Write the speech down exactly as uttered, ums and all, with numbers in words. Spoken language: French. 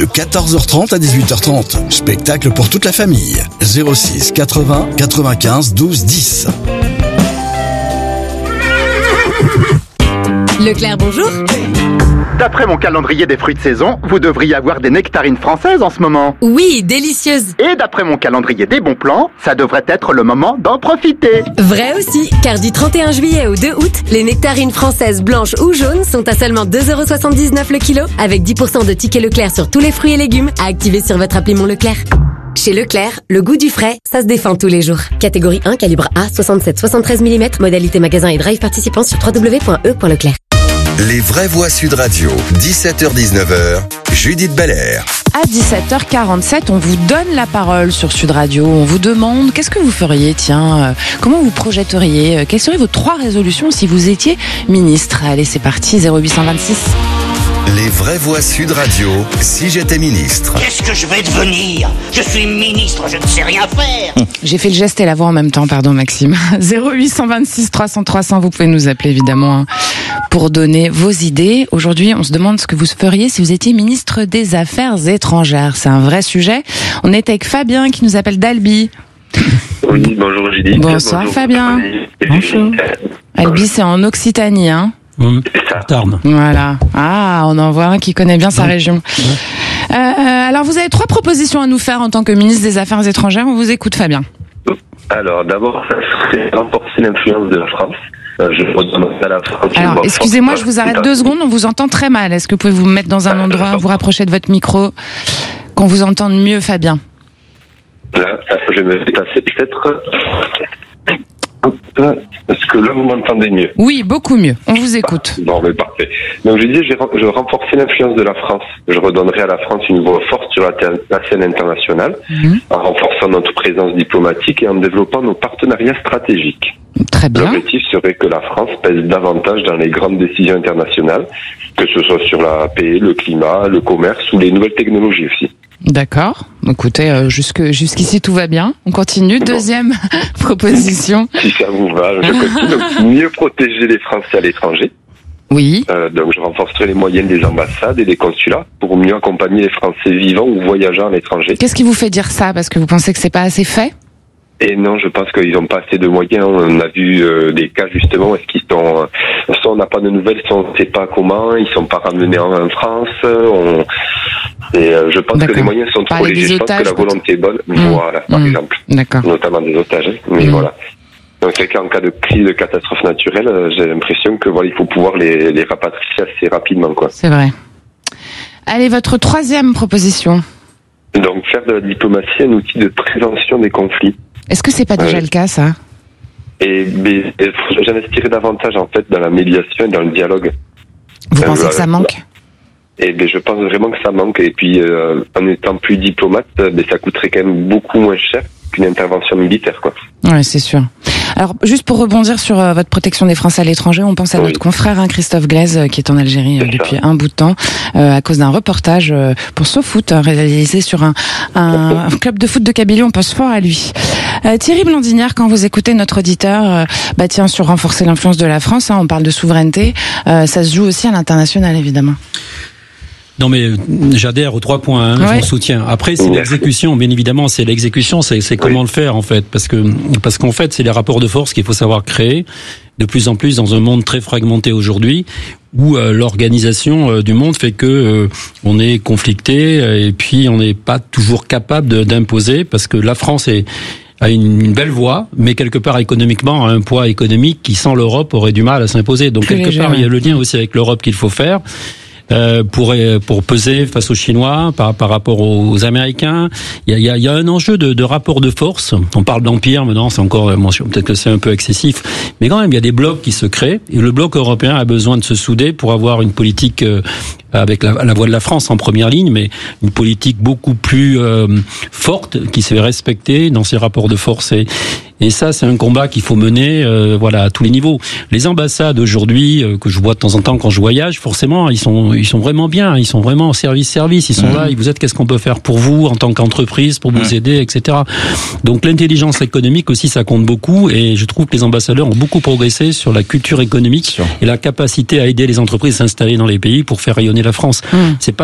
quatorze heures trente à dix-huit heures trente. Spectacle pour toute la famille. zéro six quatre-vingts quatre-vingt-quinze douze dix. Leclerc, bonjour. D'après mon calendrier des fruits de saison, vous devriez avoir des nectarines françaises en ce moment. Oui, délicieuses. Et d'après mon calendrier des bons plans, ça devrait être le moment d'en profiter. Vrai aussi, car du trente et un juillet au deux août, les nectarines françaises blanches ou jaunes sont à seulement deux euros soixante-dix-neuf le kilo, avec dix pour cent de tickets Leclerc sur tous les fruits et légumes à activer sur votre appli Mon Leclerc. Chez Leclerc, le goût du frais, ça se défend tous les jours. Catégorie un, calibre A, soixante-sept soixante-treize millimètres, modalité magasin et drive participant sur w w w point e point leclerc. Les vraies voix Sud Radio, dix-sept heures dix-neuf heures, Judith Belair. À dix-sept heures quarante-sept, on vous donne la parole sur Sud Radio. On vous demande qu'est-ce que vous feriez, tiens, euh, comment vous projetteriez, euh, quelles seraient vos trois résolutions si vous étiez ministre. Allez, c'est parti, zéro huit cent vingt-six. Les vraies voix Sud Radio, si j'étais ministre. Qu'est-ce que je vais devenir? Je suis ministre, je ne sais rien faire. J'ai fait le geste et la voix en même temps, pardon Maxime. zéro huit cent vingt-six trois cents trois cents, vous pouvez nous appeler évidemment hein, pour donner vos idées. Aujourd'hui, on se demande ce que vous feriez si vous étiez ministre des Affaires étrangères. C'est un vrai sujet. On est avec Fabien qui nous appelle d'Albi. Oui, bonjour Judith. Bonsoir bonjour, Fabien. Bonjour. Albi, c'est en Occitanie, hein? Mmh. Tarn. Voilà. Ah, on en voit un qui connaît bien sa mmh. région. Mmh. Euh, alors, vous avez trois propositions à nous faire en tant que ministre des Affaires étrangères. On vous écoute, Fabien. Alors, d'abord, ça serait renforcer l'influence de la France. Euh, je redonne à la France. Alors, excusez-moi, je vous arrête deux secondes. On vous entend très mal. Est-ce que vous pouvez vous mettre dans un endroit, vous rapprocher de votre micro, qu'on vous entende mieux, Fabien? Là, je me fais passer peut-être. Est-ce que là vous m'entendez mieux? Oui, beaucoup mieux. On vous écoute. Ah, bon, mais parfait. Donc je disais, je, je renforcer l'influence de la France. Je redonnerai à la France une voix forte sur la, ter- la scène internationale, mmh. en renforçant notre présence diplomatique et en développant nos partenariats stratégiques. Très bien. L'objectif serait que la France pèse davantage dans les grandes décisions internationales, que ce soit sur la paix, le climat, le commerce ou les nouvelles technologies aussi. D'accord. Écoutez, euh, jusque, jusqu'ici tout va bien. On continue. Deuxième bon. proposition. Si ça vous va, je continue. Donc, mieux protéger les Français à l'étranger. Oui. Euh, donc je renforcerai les moyens des ambassades et des consulats pour mieux accompagner les Français vivants ou voyageant à l'étranger. Qu'est-ce qui vous fait dire ça? Parce que vous pensez que c'est pas assez fait? Et non, je pense qu'ils n'ont pas assez de moyens. On a vu euh, des cas justement, est-ce qu'ils sont, euh, soit on n'a pas de nouvelles, soit on ne sait pas comment, ils sont pas ramenés en, en France. On, et euh, je pense D'accord. que les moyens sont trop légers. Je pense que la volonté est bonne. Mmh. Voilà, par mmh. exemple. D'accord. Notamment des otages. Hein. Mais mmh. voilà. Donc c'est qu'en cas de crise, de catastrophe naturelle, euh, j'ai l'impression que voilà, il faut pouvoir les, les rapatrier assez rapidement, quoi. C'est vrai. Allez, votre troisième proposition. Donc faire de la diplomatie un outil de prévention des conflits. Est-ce que c'est pas déjà euh, le cas, ça? Et, mais, et j'investirais davantage en fait dans la médiation et dans le dialogue. Vous euh, pensez voilà, que ça manque? Et ben je pense vraiment que ça manque. Et puis euh, en étant plus diplomate, ben ça coûterait quand même beaucoup moins cher qu'une intervention militaire, quoi. Ouais, c'est sûr. Alors, juste pour rebondir sur euh, votre protection des Français à l'étranger, on pense à oui. notre confrère hein, Christophe Glaise, euh, qui est en Algérie euh, depuis un bout de temps, euh, à cause d'un reportage euh, pour SoFoot, hein, réalisé sur un, un, un club de foot de Kabylie. On pense fort à lui. Euh, Thierry Blandinière, quand vous écoutez notre auditeur, euh, bah tiens, sur renforcer l'influence de la France, hein, on parle de souveraineté, euh, ça se joue aussi à l'international, évidemment. Non mais j'adhère aux trois points, hein, ouais. je vous soutiens. Après c'est l'exécution, bien évidemment, c'est l'exécution, c'est, c'est comment oui. le faire en fait, parce que parce qu'en fait c'est les rapports de force qu'il faut savoir créer de plus en plus dans un monde très fragmenté aujourd'hui, où euh, l'organisation euh, du monde fait que euh, on est conflicté euh, et puis on n'est pas toujours capable de, d'imposer, parce que la France est a une, une belle voix, mais quelque part économiquement a un poids économique qui sans l'Europe aurait du mal à s'imposer. Donc Plus quelque léger, part ouais. il y a le lien aussi avec l'Europe qu'il faut faire. Euh, pour pour peser face aux Chinois par par rapport aux Américains, il y a il y a, il y a un enjeu de, de rapport de force. On parle d'empire, maintenant c'est encore peut-être que c'est un peu excessif, mais quand même il y a des blocs qui se créent et le bloc européen a besoin de se souder pour avoir une politique euh, avec la, la voix de la France en première ligne, mais une politique beaucoup plus euh, forte qui se fait respecter dans ses rapports de force. Et, et ça, c'est un combat qu'il faut mener, euh, voilà, à tous les niveaux. Les ambassades aujourd'hui euh, que je vois de temps en temps quand je voyage, forcément, ils sont, ils sont vraiment bien, ils sont vraiment en service-service. Ils sont mmh. là, ils vous êtes, qu'est-ce qu'on peut faire pour vous en tant qu'entreprise, pour vous mmh. aider, et cetera. Donc l'intelligence économique aussi, ça compte beaucoup. Et je trouve que les ambassadeurs ont beaucoup progressé sur la culture économique et la capacité à aider les entreprises à s'installer dans les pays pour faire rayonner la France. Mmh. C'est pas